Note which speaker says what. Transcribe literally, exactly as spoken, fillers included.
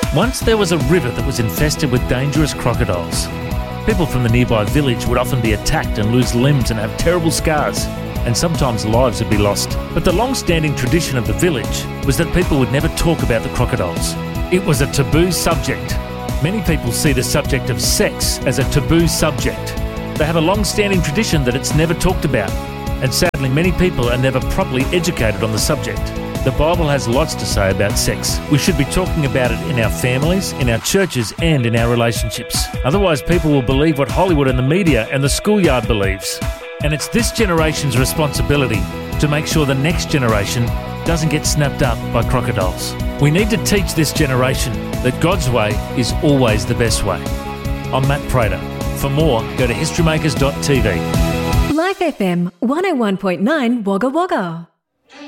Speaker 1: Once there was a river that was infested with dangerous crocodiles. People from the nearby village would often be attacked and lose limbs and have terrible scars, and sometimes lives would be lost. But the long-standing tradition of the village was that people would never talk about the crocodiles. It was a taboo subject. Many people see the subject of sex as a taboo subject. They have a long-standing tradition that it's never talked about, and sadly many people are never properly educated on the subject. The Bible has lots to say about sex. We should be talking about it in our families, in our churches, and in our relationships. Otherwise, people will believe what Hollywood and the media and the schoolyard believes. And it's this generation's responsibility to make sure the next generation doesn't get snapped up by crocodiles. We need to teach this generation that God's way is always the best way. I'm Matt Prater. For more, go to history makers dot t v.
Speaker 2: Life F M one oh one point nine Wagga Wagga.